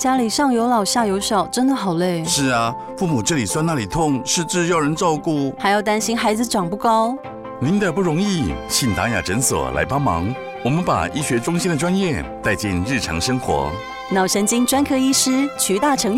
家里上有老下有小，真的好累。 是啊，父母这里酸那里痛，失智要人照顾， 还要担心孩子长不高。 您的不容易，信达雅诊所来帮忙。我们把医学中心的专业带进日常生活。 脑神经专科医师瞿大成